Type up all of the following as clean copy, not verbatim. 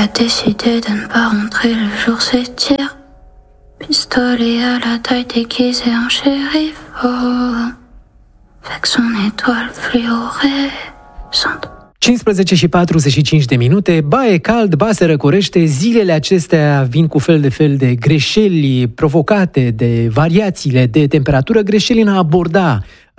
a décidé de ne pas rentrer le jour s'étire. Pistolet à la taille déguisé en shérif, oh, avec son étoile fluorescente. 15 și 45 de minute, ba e cald, ba se răcorește, zilele acestea vin cu fel de greșeli provocate de variațiile de temperatură, greșeli în a aborda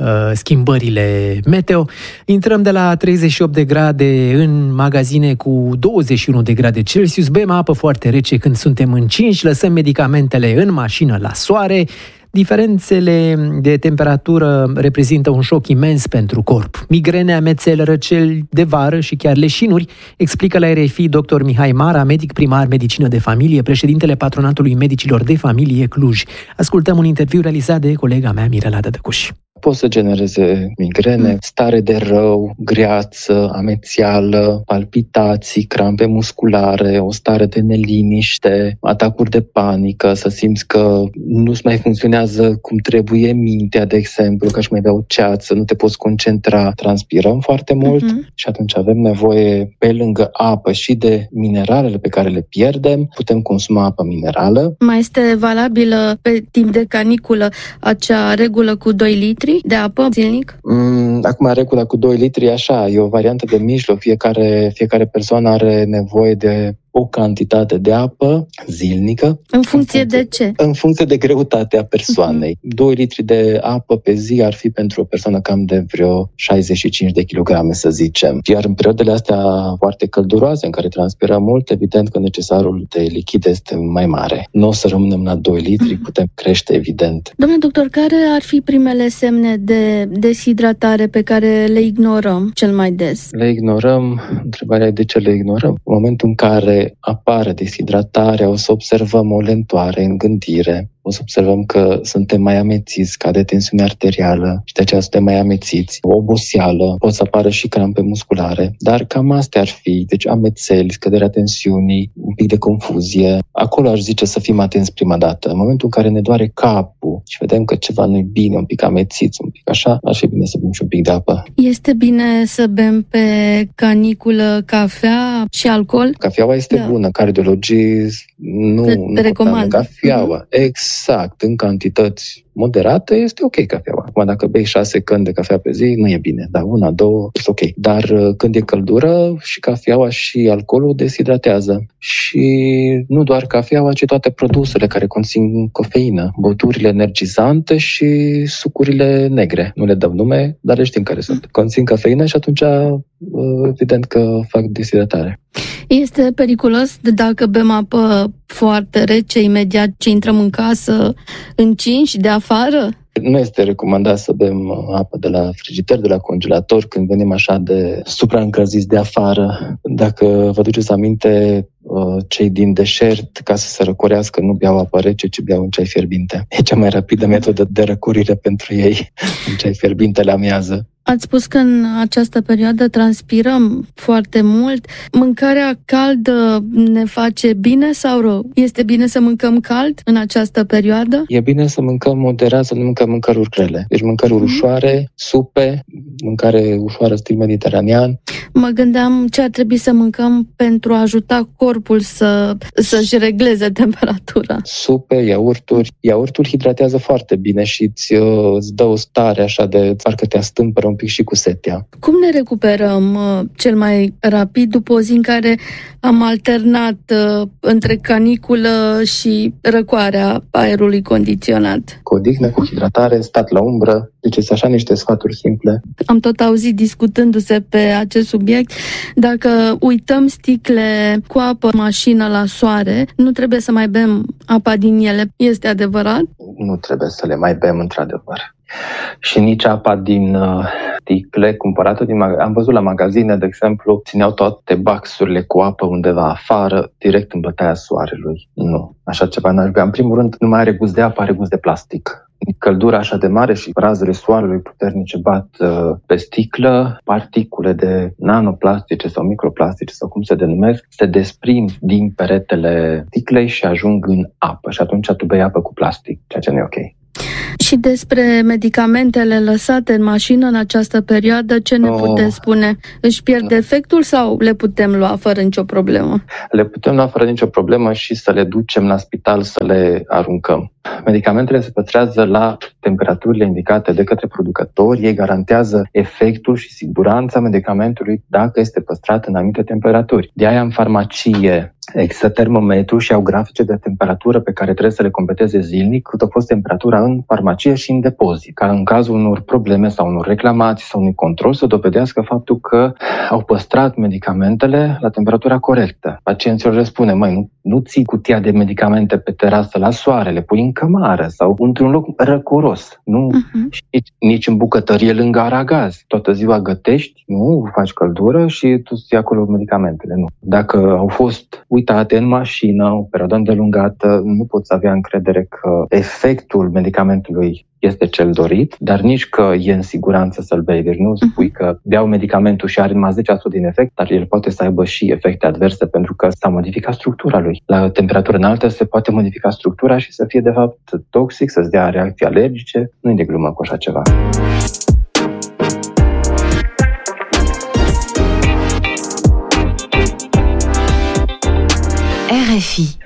schimbările meteo. Intrăm de la 38 de grade în magazine cu 21 de grade Celsius, bem apă foarte rece când suntem în 5, lăsăm medicamentele în mașină la soare. Diferențele de temperatură reprezintă un șoc imens pentru corp. Migrene, amețeli, răceli de vară și chiar leșinuri, explică la RFI dr. Mihai Mara, medic primar medicină de familie, președintele Patronatului Medicilor de Familie Cluj. Ascultăm un interviu realizat de colega mea Mirela Dădăcuș. Pot să genereze migrene, stare de rău, greață, amețeală, palpitații, crampe musculare, o stare de neliniște, atacuri de panică, să simți că nu-ți mai funcționează cum trebuie mintea, de exemplu, că își mai bea o ceață, nu te poți concentra, transpirăm foarte mult și atunci avem nevoie, pe lângă apă și de mineralele pe care le pierdem, putem consuma apă minerală. Mai este valabilă pe timp de caniculă acea regulă cu 2 litri de apă zilnic? Acum, regula cu 2 litri, așa, e o variantă de mijloc. Fiecare persoană are nevoie de o cantitate de apă zilnică. În funcție de ce? În funcție de greutatea persoanei. 2 litri de apă pe zi ar fi pentru o persoană cam de vreo 65 de kilograme, să zicem. Iar în perioadele astea foarte călduroase, în care transpirăm mult, evident că necesarul de lichid este mai mare. Nu o să rămânem la 2 litri, putem crește, evident. Domnule doctor, care ar fi primele semne de deshidratare pe care le ignorăm cel mai des? Le ignorăm. Întrebarea e de ce le ignorăm. În momentul în care apare deshidratarea, o să observăm o lentoare în gândire, o să observăm că suntem mai amețiți, scade tensiunea arterială și de aceea suntem mai amețiți, o oboseală, pot să apară și crampe musculare, dar cam astea ar fi, deci amețeli, scăderea tensiunii, un pic de confuzie. Acolo aș zice să fim atenți prima dată. În momentul în care ne doare capul și vedem că ceva nu-i bine, un pic amețiți, un pic așa, ar fi bine să bem și un pic de apă. Este bine să bem pe caniculă cafea și alcool? Cafeaua este bună, cardiologii nu recomandă cafeaua. Exact, în cantități moderate este ok cafeaua. Acum, dacă bei 6 căni de cafea pe zi, nu e bine, dar 1, 2 este ok. Dar când e căldură, și cafeaua și alcoolul deshidratează. Și nu doar cafeaua, ci toate produsele care conțin cofeină, băuturile energizante și sucurile negre. Nu le dăm nume, dar le știm care sunt. Conțin cafeină și atunci evident că fac deshidratare. Este periculos dacă bem apă foarte rece imediat ce intrăm în casă, încinși de afară? Nu este recomandat să bem apă de la frigider, de la congelator, când venim așa de supraîncălziți de afară. Dacă vă duceți aminte, cei din deșert, ca să se răcorească, nu beau apă rece, ci beau un ceai fierbinte. E cea mai rapidă metodă de răcorire pentru ei, un ceai fierbinte la amiază. Ați spus că în această perioadă transpirăm foarte mult. Mâncarea caldă ne face bine sau rău? Este bine să mâncăm cald în această perioadă? E bine să mâncăm moderat, să nu mâncăm mâncăruri grele. Deci mâncăruri ușoare, supe, mâncare ușoară, stil mediteranean. Mă gândeam ce ar trebui să mâncăm pentru a ajuta corpul să-și regleze temperatura. Supe, iaurturi. Iaurtul hidratează foarte bine și îți dă o stare așa de parcă te astâmpără un pic și cu setea. Cum ne recuperăm cel mai rapid după o zi în care am alternat între caniculă și răcoarea aerului condiționat? Cu odihnă, cu hidratare, stat la umbră. Deci sunt așa niște sfaturi simple. Am tot auzit discutându-se pe acest subiect. Dacă uităm sticle cu apă în mașină la soare, nu trebuie să mai bem apa din ele. Este adevărat? Nu trebuie să le mai bem, într-adevăr. Și nici apa din sticle cumpărată din magazin. Am văzut la magazine, de exemplu, țineau toate baxurile cu apă undeva afară, direct în bătaia soarelui. Nu, așa ceva n-aș bea. În primul rând, nu mai are gust de apă, are gust de plastic. Căldura așa de mare și razele soarelui puternice bat pe sticlă, particule de nanoplastice sau microplastice sau cum se denumesc, se desprind din peretele sticlei și ajung în apă și atunci tu bei apă cu plastic, ceea ce nu e ok. Și despre medicamentele lăsate în mașină în această perioadă, ce ne puteți spune? Își pierd efectul sau le putem lua fără nicio problemă? Le putem lua fără nicio problemă și să le ducem la spital să le aruncăm. Medicamentele se păstrează la temperaturile indicate de către producători. Ei garantează efectul și siguranța medicamentului dacă este păstrat în anumite temperaturi. De aia în farmacie există termometru și au grafice de temperatură pe care trebuie să le completeze zilnic cât a fost temperatura în farmacie și în depozit. Ca în cazul unor probleme sau unor reclamații sau unui control să dovedească faptul că au păstrat medicamentele la temperatura corectă. Pacienților le spune, nu ții cutia de medicamente pe terasă la soare, le pui în cămară sau într-un loc răcoros. Nu nici în bucătărie lângă aragaz. Toată ziua gătești, nu faci căldură și tu ții acolo medicamentele. Nu. Dacă au fost uitate în mașină o perioadă îndelungată, nu poți avea încredere că efectul medicamentului este cel dorit, dar nici că e în siguranță să-l bei. Deci nu spui că beau medicamentul și are numai 10% din efect, dar el poate să aibă și efecte adverse pentru că s-a modificat structura lui. La temperatură înaltă se poate modifica structura și să fie de fapt toxic, să-ți dea reacții alergice. Nu-i de glumă cu așa ceva. RFI